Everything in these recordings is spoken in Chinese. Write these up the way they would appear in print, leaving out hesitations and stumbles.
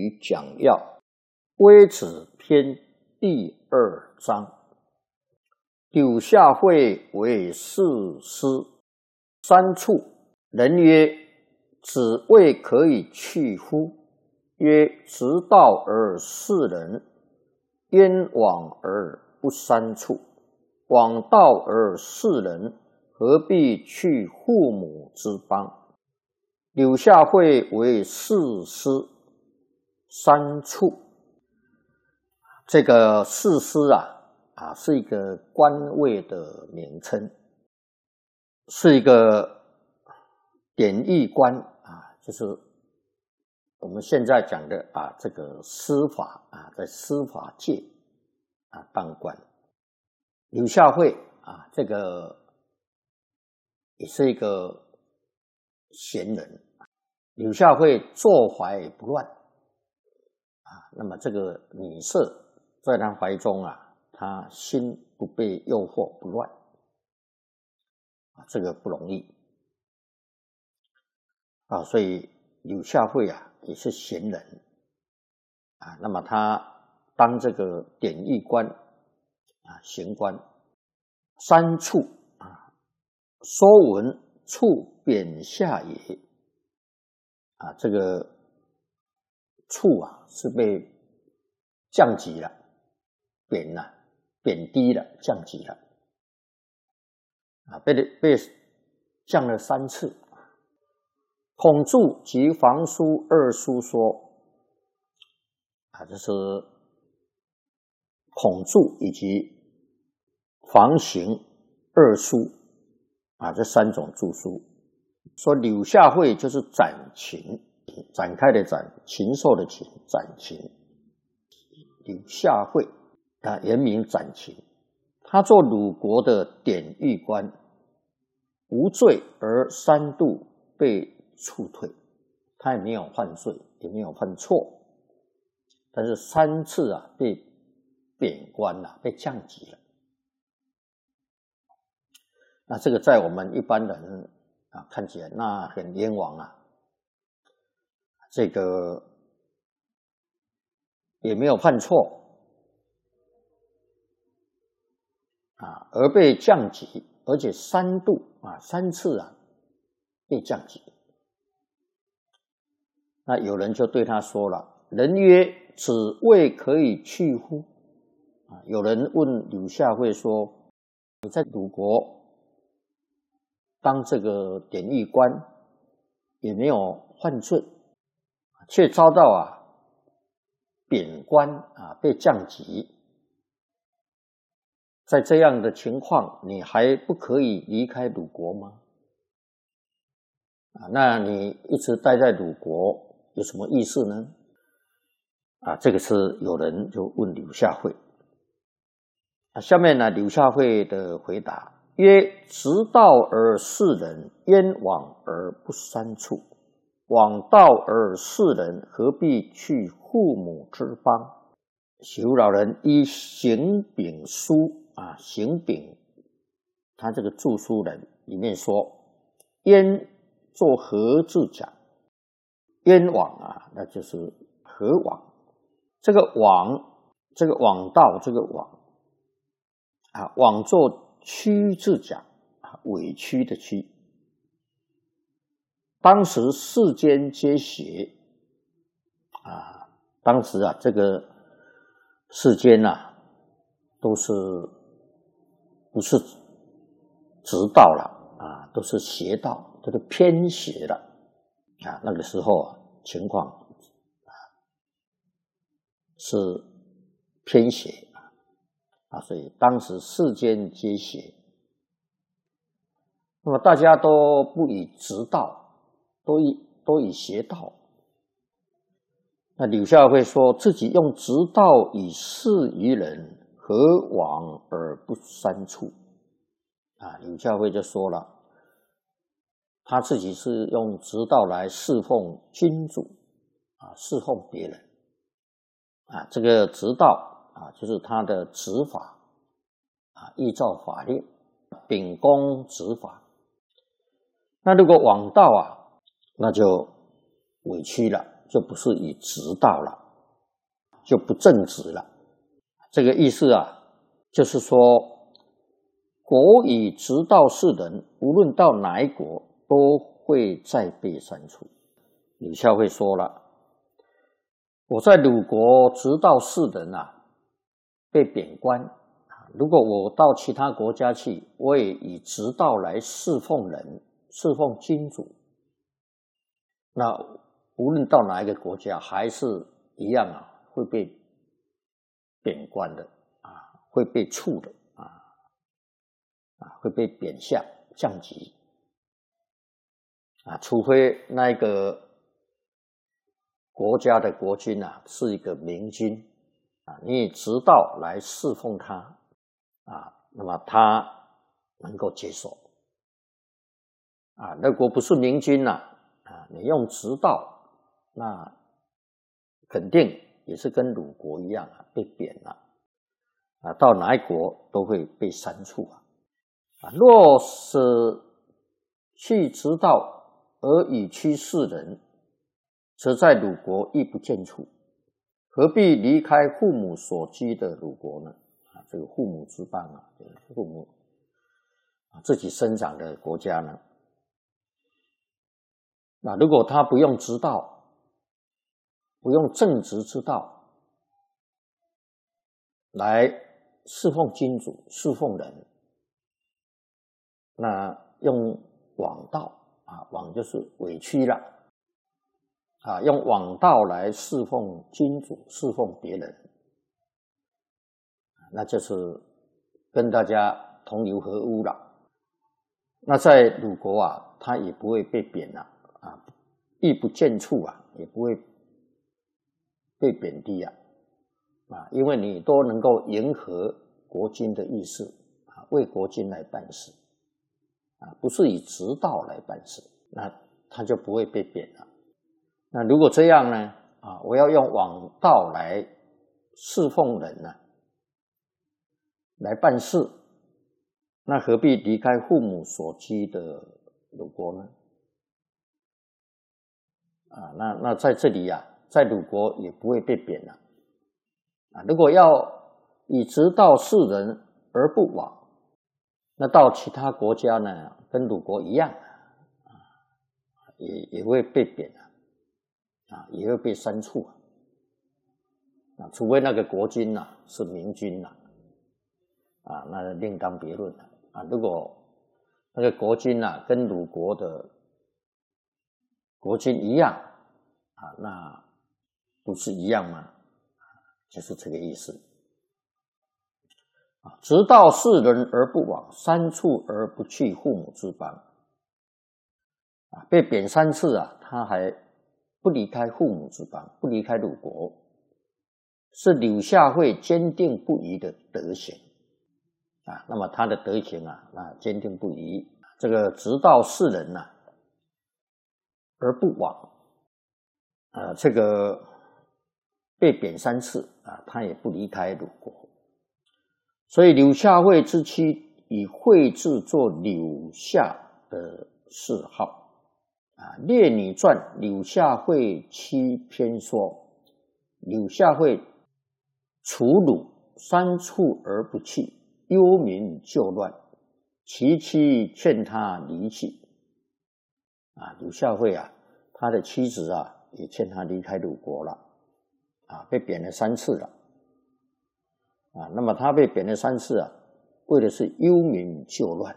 语讲要，微子篇第2章。柳下惠为士师3处，人曰：子谓可以去乎？曰：直道而事人，焉往而不三处？往道而事人，何必去父母之邦？柳下惠为士师3处，这个士师是一个官位的名称，是一个典狱官就是我们现在讲的这个司法在司法界当官。柳下惠这个也是一个贤人。柳下惠坐怀不乱那么这个女色在他怀中他心不被诱惑不乱这个不容易所以柳下惠也是贤人那么他当这个典狱官刑官3处说文处贬下也这个处是被降级了，贬低了，降级了被降了3次。孔注及房书2书说这是孔注以及房刑2书这3种著书说柳下惠就是展禽，展开的展，禽兽的禽，展禽。柳下惠原名展禽，他做鲁国的典狱官，无罪而3度被处退，他也没有犯罪，也没有犯错，但是3次被贬官被降级了。那这个在我们一般人看起来那很冤枉这个也没有犯错而被降级，而且3度3次被降级。那有人就对他说了：人曰：子谓可以去乎？有人问柳下惠说：你在鲁国当这个典狱官也没有犯罪，却遭到贬官被降级，在这样的情况你还不可以离开鲁国吗？那你一直待在鲁国有什么意思呢？这个是有人就问柳下惠下面呢柳下惠的回答曰：直道而事人，焉往而不三处？往道而事人，何必去父母之邦？许老人依行丙书行丙他这个著书人里面说，焉做何字讲？焉往那就是何往？这个往，这个往道，这个往往做屈字讲委屈的屈。当时世间皆邪当时这个世间都是不是直道了都是邪道，都是偏邪了那个时候情况是偏邪所以当时世间皆邪。那么大家都不以直道，都以邪道。那柳下惠说自己用直道以示于人，何往而不三处？柳下惠就说了，他自己是用直道来侍奉君主侍奉别人这个直道就是他的执法依照法律秉公执法。那如果往道那就委屈了， 就不是以直道了，就不正直了。这个意思啊，就是说国以直道示人，无论到哪一国都会再被删除。李孝惠说了，我在鲁国直道示人啊，被贬官。如果我到其他国家去，我也以直道来侍奉人，侍奉君主，那无论到哪一个国家，还是一样啊，会被贬官的啊，会被处的会被贬下降级除非那个国家的国君是一个明君你以直道来侍奉他那么他能够接受如果不是明君你用直道，那肯定也是跟鲁国一样被贬了到哪一国都会被删除若是去直道而以屈世人，则在鲁国亦不见处，何必离开父母所居的鲁国呢？这个父母之邦父母自己生长的国家呢？如果他不用直道，不用正直之道来侍奉君主，侍奉人，那用枉道枉就是委屈了用枉道来侍奉君主，侍奉别人，那就是跟大家同流合污了。那在鲁国他也不会被贬亦不见处也不会被贬低因为你都能够迎合国君的意思为国君来办事不是以直道来办事，那他就不会被贬了。那如果这样呢我要用枉道来侍奉人来办事，那何必离开父母所居的鲁国呢？那在这里在鲁国也不会被贬了如果要以直道示人而不枉，那到其他国家呢，跟鲁国一样也会被贬也会被删除除非那个国君是明君那另当别论如果那个国君跟鲁国的国君一样那不是一样吗？就是这个意思直道示人而不枉，删除而不去父母之邦被贬3次他还不离开父母之邦，不离开鲁国，是柳下惠坚定不移的德行那么他的德行那坚定不移，这个直道示人而不枉这个被贬3次他也不离开鲁国，所以柳下惠之妻以惠字作柳下的谥号列女传柳下惠妻篇说，柳下惠除鲁3处而不去，忧民救乱，其妻劝他离去柳下惠他的妻子也劝他离开鲁国了被贬了3次了那么他被贬了3次为的是忧民救乱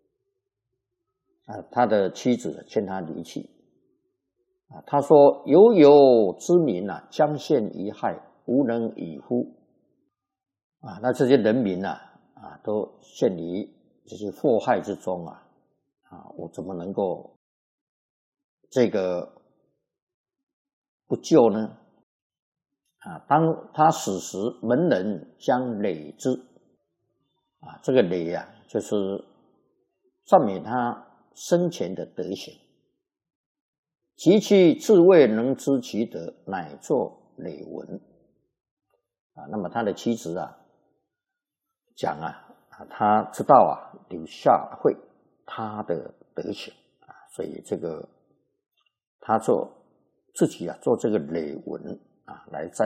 他的妻子劝他离去他说犹有之民将陷于害，无能以乎那这些人民都陷于这些祸害之中我怎么能够这个不救呢当他死时，门人将累之这个累就是赞美他生前的德行，及其自谓能知其德，乃作累文那么他的妻子讲他知道柳下惠他的德行所以这个他做自己做这个累文来赞